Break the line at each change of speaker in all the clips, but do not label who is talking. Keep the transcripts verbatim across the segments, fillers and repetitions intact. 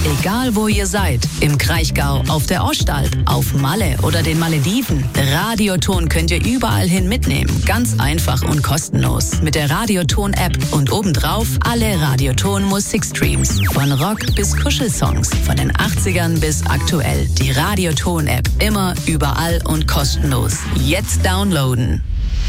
Egal wo ihr seid, im Kraichgau, auf der Ostalb, auf Malle oder den Malediven, Radioton könnt ihr überall hin mitnehmen. Ganz einfach und kostenlos. Mit der Radioton-App und obendrauf alle Radioton-Musikstreams. Von Rock bis Kuschelsongs, von den achtzigern bis aktuell. Die Radioton-App. Immer, überall und kostenlos. Jetzt downloaden.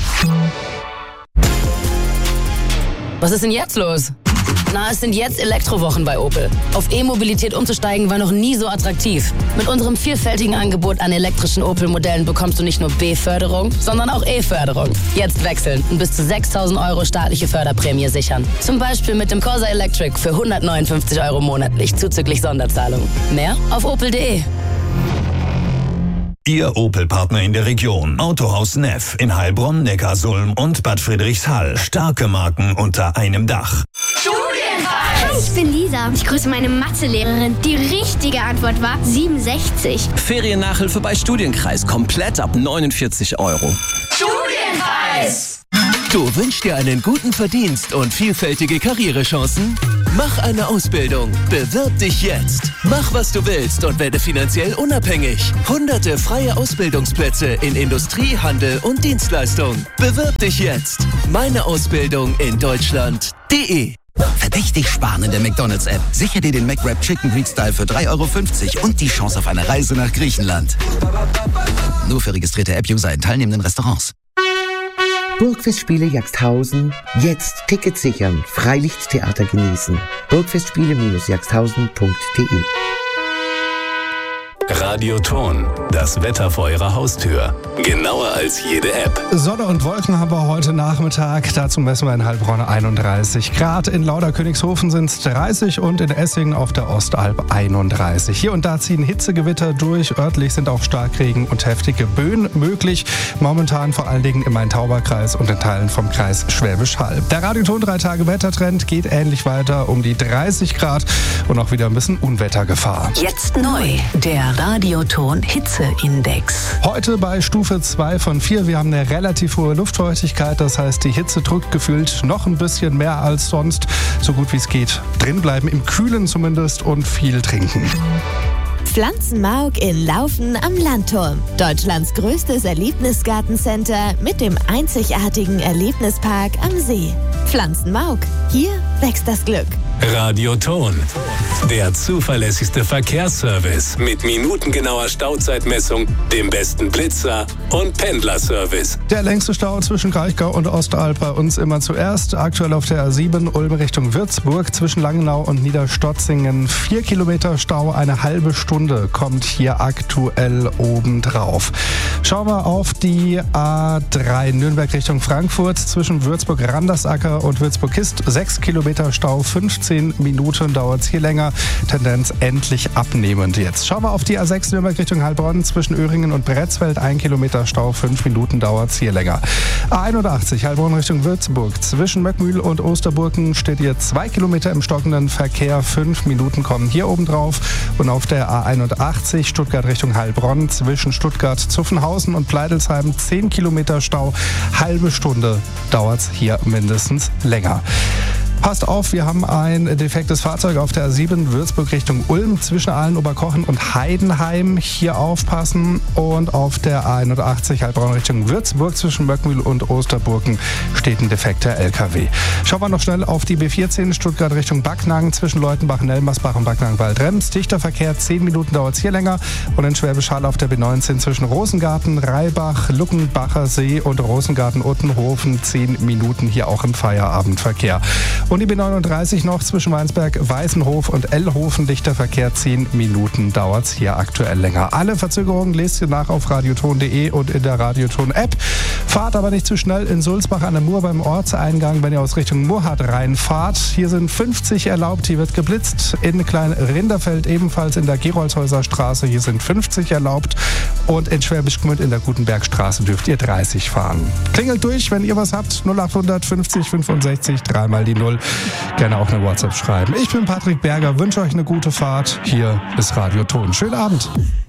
Was ist denn jetzt los? Na, es sind jetzt Elektrowochen bei Opel. Auf E-Mobilität umzusteigen war noch nie so attraktiv. Mit unserem vielfältigen Angebot an elektrischen Opel-Modellen bekommst du nicht nur B-Förderung, sondern auch E-Förderung. Jetzt wechseln und bis zu sechstausend Euro staatliche Förderprämie sichern. Zum Beispiel mit dem Corsa Electric für hundertneunundfünfzig Euro monatlich zuzüglich Sonderzahlung. Mehr auf opel punkt de.
Ihr Opel-Partner in der Region. Autohaus Neff in Heilbronn, Neckarsulm und Bad Friedrichshall. Starke Marken unter einem Dach.
Studienreis! Hi, ich bin Lisa. Ich grüße meine Mathelehrerin. Die richtige Antwort war siebenundsechzig.
Feriennachhilfe bei Studienkreis. Komplett ab neunundvierzig Euro.
Studienkreis!
Du wünschst dir einen guten Verdienst und vielfältige Karrierechancen? Mach eine Ausbildung. Bewirb dich jetzt. Mach, was du willst und werde finanziell unabhängig. Hunderte freie Ausbildungsplätze in Industrie, Handel und Dienstleistung. Bewirb dich jetzt. Meine Ausbildung in Deutschland punkt de.
Verdächtig sparen in der McDonald's-App. Sicher dir den McWrap Chicken Greek Style für drei Euro fünfzig und die Chance auf eine Reise nach Griechenland. Nur für registrierte App-User in teilnehmenden Restaurants.
Burgfestspiele Jagsthausen. Jetzt Tickets sichern. Freilichttheater genießen. burgfestspiele jagsthausen punkt de.
Radioton, das Wetter vor Ihrer Haustür. Genauer als jede App.
Sonne und Wolken haben wir heute Nachmittag. Dazu messen wir in Heilbronn einunddreißig Grad. In Lauderkönigshofen sind es dreißig und in Essingen auf der Ostalb einunddreißig. Hier und da ziehen Hitzegewitter durch. Örtlich sind auch Starkregen und heftige Böen möglich. Momentan vor allen Dingen im Main-Tauber-Kreis und in Teilen vom Kreis Schwäbisch Hall. Der Radioton drei Tage Wettertrend geht ähnlich weiter um die dreißig Grad und auch wieder ein bisschen Unwettergefahr.
Jetzt neu, der Radioton Hitzeindex.
Heute bei Stufe zwei von vier. Wir haben eine relativ hohe Luftfeuchtigkeit. Das heißt, die Hitze drückt gefühlt noch ein bisschen mehr als sonst. So gut wie es geht. Drin bleiben, im Kühlen zumindest, und viel trinken.
Pflanzenmauk in Laufen am Landturm. Deutschlands größtes Erlebnisgartencenter mit dem einzigartigen Erlebnispark am See. Pflanzenmauk. Hier wächst das Glück.
Radioton, der zuverlässigste Verkehrsservice mit minutengenauer Stauzeitmessung, dem besten Blitzer und Pendlerservice.
Der längste Stau zwischen Kraichgau und Ostalb bei uns immer zuerst. Aktuell auf der A sieben Ulm Richtung Würzburg zwischen Langenau und Niederstotzingen. Vier Kilometer Stau, eine halbe Stunde kommt hier aktuell obendrauf. Schauen wir auf die A drei Nürnberg Richtung Frankfurt zwischen Würzburg-Randersacker und Würzburg-Kist. Sechs Kilometer Stau, fünfzehn Minuten dauert es hier länger. Tendenz endlich abnehmend jetzt. Schauen wir auf die A sechs Nürnberg Richtung Heilbronn zwischen Öhringen und Bretzfeld. Ein Kilometer Stau, fünf Minuten dauert es hier länger. A einundachtzig Heilbronn Richtung Würzburg. Zwischen Möckmühl und Osterburgen steht ihr zwei Kilometer im stockenden Verkehr. Fünf Minuten kommen hier oben drauf. Und auf der A einundachtzig Stuttgart Richtung Heilbronn zwischen Stuttgart, Zuffenhausen und Pleidelsheim zehn Kilometer Stau. Halbe Stunde dauert es hier mindestens länger. Passt auf, wir haben ein defektes Fahrzeug auf der A sieben Würzburg Richtung Ulm zwischen Aalen-Oberkochen und Heidenheim. Hier aufpassen. Und auf der A einundachtzig Heilbronn Richtung Würzburg zwischen Möckmühl und Osterburgen steht ein defekter L K W. Schauen wir noch schnell auf die B vierzehn Stuttgart Richtung Backnang zwischen Leutenbach, Nelmersbach und Backnang-Waldrems. Dichter Verkehr, zehn Minuten dauert es hier länger. Und in Schwäbisch Hall auf der B neunzehn zwischen Rosengarten, Reibach, Luckenbacher See und Rosengarten-Uttenhofen. zehn Minuten hier auch im Feierabendverkehr. Und die B neununddreißig noch zwischen Weinsberg, Weißenhof und Ellhofen. Dichter Verkehr, zehn Minuten dauert es hier aktuell länger. Alle Verzögerungen lest ihr nach auf radioton punkt de und in der Radioton-App. Fahrt aber nicht zu schnell in Sulzbach an der Mur beim Ortseingang, wenn ihr aus Richtung Murrhardt reinfahrt. Hier sind fünfzig erlaubt, hier wird geblitzt. In Klein-Rinderfeld ebenfalls in der Gerolzhäuser Straße, hier sind fünfzig erlaubt. Und in Schwäbisch Gmünd in der Gutenbergstraße dürft ihr dreißig fahren. Klingelt durch, wenn ihr was habt. null achthundert fünfzig fünfundsechzig, dreimal die null. Gerne auch eine WhatsApp schreiben. Ich bin Patrick Berger, wünsche euch eine gute Fahrt. Hier ist Radioton. Schönen Abend.